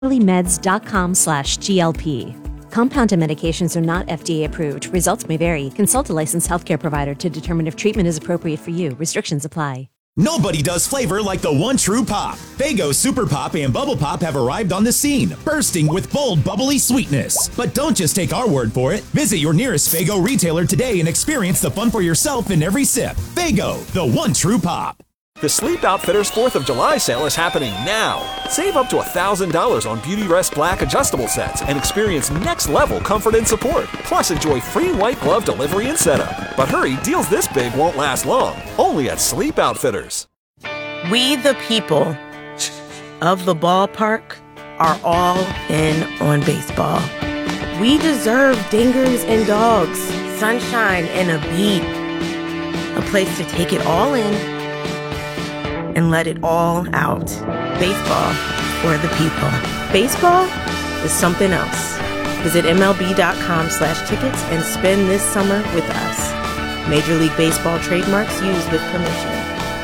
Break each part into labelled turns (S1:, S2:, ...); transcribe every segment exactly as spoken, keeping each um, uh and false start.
S1: meds.com slash GLP. Compounded medications are not F D A approved. Results may vary. Consult a licensed healthcare provider to determine if treatment is appropriate for you. Restrictions apply.
S2: Nobody does flavor like the one true pop. Faygo Super Pop and Bubble Pop have arrived on the scene, bursting with bold, bubbly sweetness. But don't just take our word for it. Visit your nearest Faygo retailer today and experience the fun for yourself in every sip. Faygo, the one true pop.
S3: The Sleep Outfitters fourth of July sale is happening now. Save up to one thousand dollars on Beauty Rest Black adjustable sets and experience next-level comfort and support. Plus, enjoy free white glove delivery and setup. But hurry, deals this big won't last long. Only at Sleep Outfitters.
S4: We, the people of the ballpark, are all in on baseball. We deserve dingers and dogs, sunshine and a beat. A place to take it all in and let it all out. Baseball for the people. Baseball is something else. Visit MLB.com slash tickets and spend this summer with us. Major League Baseball trademarks used with permission.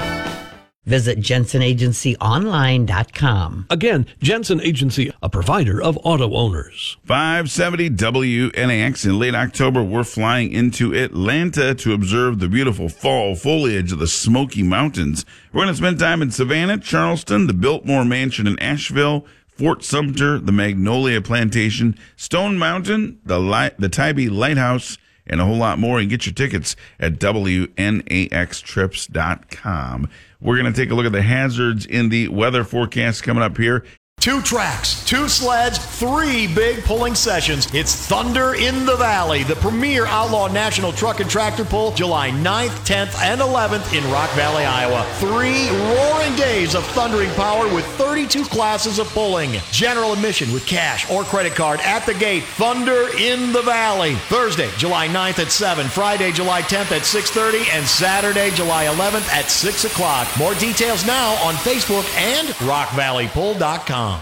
S5: Visit Jensen Agency Online dot com.
S6: Again, Jensen Agency, a provider of auto owners.
S7: five seventy W N A X. In late October, we're flying into Atlanta to observe the beautiful fall foliage of the Smoky Mountains. We're going to spend time in Savannah, Charleston, the Biltmore Mansion in Asheville, Fort Sumter, the Magnolia Plantation, Stone Mountain, the Li- the Tybee Lighthouse, and a whole lot more. And get your tickets at W N A X trips dot com. We're going to take a look at the hazards in the weather forecast coming up here.
S8: Two tracks, two sleds, three big pulling sessions. It's Thunder in the Valley, the premier Outlaw National Truck and Tractor Pull, July ninth, tenth, and eleventh in Rock Valley, Iowa. Three roaring days of thundering power with thirty-two classes of pulling. General admission with cash or credit card at the gate. Thunder in the Valley. Thursday, July ninth at seven, Friday, July tenth at six thirty, and Saturday, July eleventh at six o'clock. More details now on Facebook and rock valley pull dot com.